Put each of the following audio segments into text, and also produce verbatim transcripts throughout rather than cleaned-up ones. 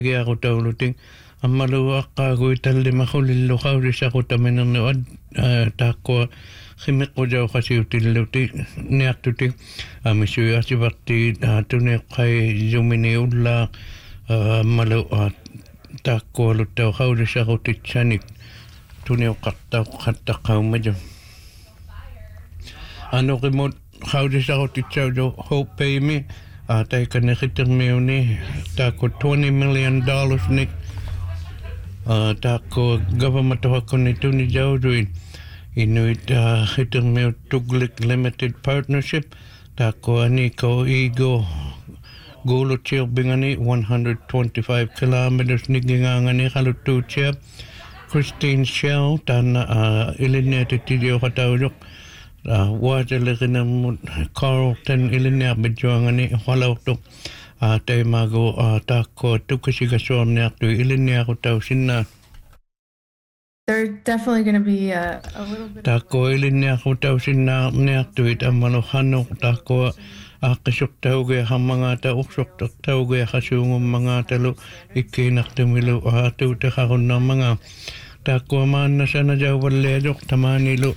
Giako tauluting amaluaqqaagu tallimaqulillu qaulisaqutaminernu ad taaqqua khimiqqu jauqasiutilluti niartuti amisuyaasivarti tuniqqai zumini ullaa amalu taaqqualuttau qaulisaqutitsanik tuniuqqartau qattaqqaumaju anuqimut qaulisaqutitsauju hopeimi taikane khitermiuni taako twenty million dollars nik taako government hakuni tuni jauduin inuit khitermiu tuglik limited partnership taako aniko ego golo chirbingani one hundred twenty-five kilometers nigingangani khalutuchia Christine Shell tan ilinete tidio hatawjuk waajaleginamut Carlton ilinea bejuangani halautuk taimago taako tukasigasorniartu ilinearu tausinna They're definitely going to be a, a little bit taako ilinearu tausinna niartuit amalo hanu taako aqisuqtauge hammangata uqsuqtauge hasuungum mangatalu ikkinartumilu aatuutaharunnermanga taako maanna sana jawalleajoq tamanilu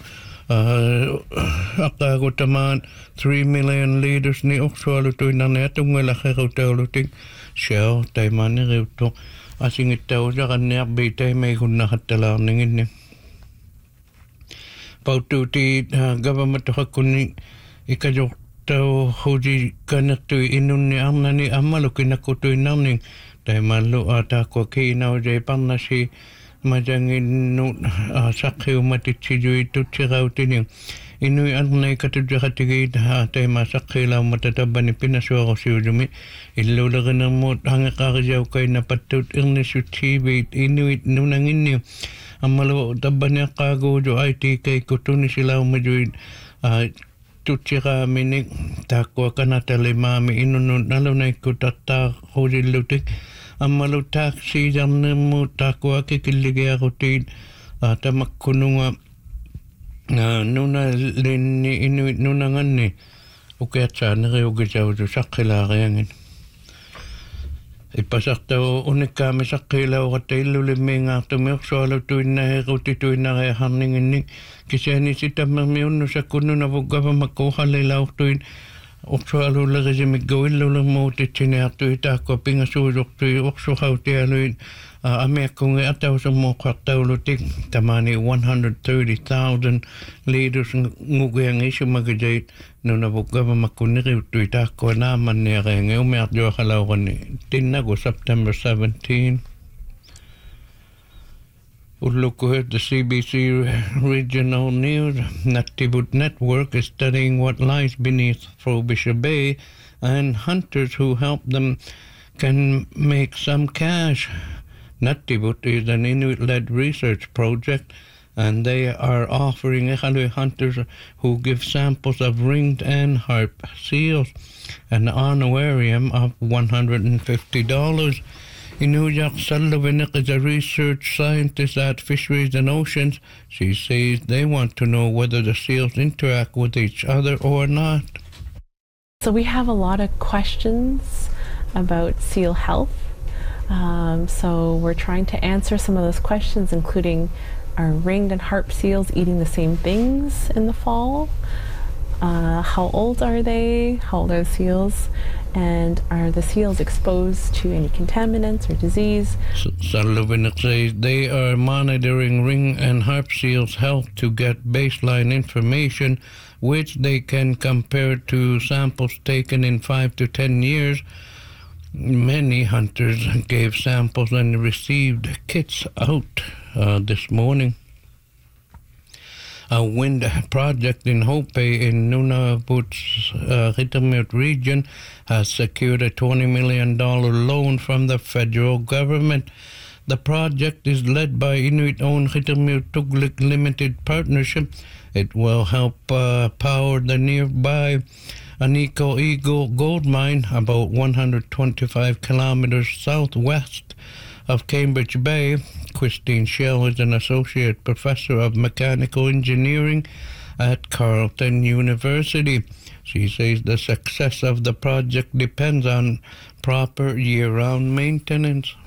aqaagutamaan three million liters ni uqsualutuinarni atungalakhirutaulutik Shell taimaaniriuttu asingittausaranniarbi taimaigunnahattalaarninginni paututi government hakkunni ikajoqtau huji kanertui innunni arnani ammalukinakkutuinarning taimallu ataaqua kiinaujai parnasi majanginnu saqqiumatitsijui tutsirautini inui arnai katujaqatigit taima saqqiilaumatatabbani pinasuarusiujumi illuleginermuut hangeqaarijaukkaina pattut irnisutsiivit inuit nunanginni ammalu tabbaniaqqaaguuju I T kaikkutunisilaummajuit tutsiraaminik taakkua kanatalimaami innunun nalunaikku tattaarusillutik ammalu taaksiijarnermu taakkua kikilligiarutiin tamakkununga nuna linni inuit nunanganni ukiatsaaneriugisautu saqqilaariangin ipasartau unikkaami saqqiilauqatta illulimmiingaartumi ursualuttuinnaherutituinnareharninginni kisiani sitammermi unnusakkunnunavuk gavamakkuuqallilaurtuin ursualulegisimikku illulermuutitsineartui taakkua pingasuusortui ursuqautialuin amiakkungi atausammuuqqartaulutik tamani one hundred thirty thousand liters ngugiangisumagijait nunavuk gavamakkuniriuttui taakkua naamanniareenge umiarjuaqalaurani tinnagu September seventeenth Ulluku heard the C B C regional news. Nattibut Network is studying what lies beneath Frobisher Bay, and hunters who help them can make some cash. Nattibut is an Inuit-led research project, and they are offering Iqaluit hunters who give samples of ringed and harp seals an honorarium of one hundred fifty dollars. Inujaq Sullivan is a research scientist at Fisheries and Oceans. She says they want to know whether the seals interact with each other or not. So we have a lot of questions about seal health. Um, so we're trying to answer some of those questions, including are ringed and harp seals eating the same things in the fall? Uh, how old are they? How old are the seals? And are the seals exposed to any contaminants or disease? Sullivan says they are monitoring ring and harp seals' health to get baseline information, which they can compare to samples taken in five to ten years. Many hunters gave samples and received kits out uh, this morning. A wind project in Hope in Nunavut's uh, Qitamut region has secured a twenty million dollars loan from the federal government. The project is led by Inuit-owned Qitamut Tuglik Limited Partnership. It will help uh, power the nearby Aniko Eagle gold mine about one hundred twenty-five kilometers southwest of Cambridge Bay. Christine Shell is an associate professor of mechanical engineering at Carleton University. She says the success of the project depends on proper year-round maintenance.